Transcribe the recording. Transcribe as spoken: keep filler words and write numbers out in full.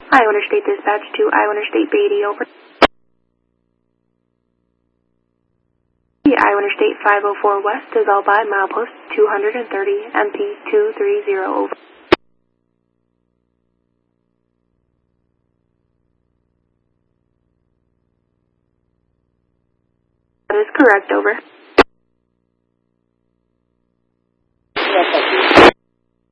Iowa Interstate Dispatch to Iowa Interstate Beatty, over. The Iowa Interstate five oh four West is all by milepost two thirty M P two three zero, over. That is correct, over.